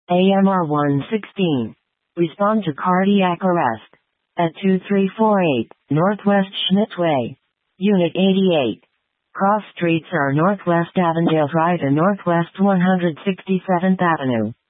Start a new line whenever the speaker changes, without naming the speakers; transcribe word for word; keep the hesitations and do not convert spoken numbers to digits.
A M R one sixteen. Respond to cardiac arrest. At two three four eight, Northwest Schmidt Way. Unit eighty-eight. Cross streets are Northwest Avondale Drive and Northwest one hundred sixty-seventh Avenue.